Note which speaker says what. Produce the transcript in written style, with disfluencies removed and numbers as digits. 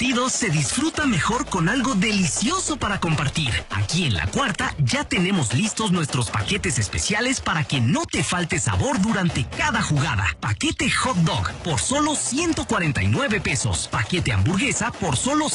Speaker 1: partido se disfruta mejor con algo delicioso para compartir. Aquí en La Cuarta ya tenemos listos nuestros paquetes especiales para que no te falte sabor durante cada jugada. Paquete hot dog por solo 149 pesos. Paquete hamburguesa por solo